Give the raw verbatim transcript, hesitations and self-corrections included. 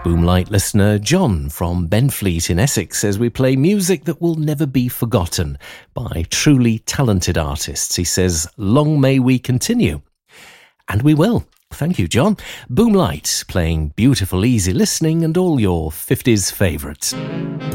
Boomlight listener John from Benfleet in Essex says we play music that will never be forgotten by truly talented artists. He says, long may we continue. And we will. Thank you, John. Boomlight, playing beautiful, easy listening and all your fifties favourites.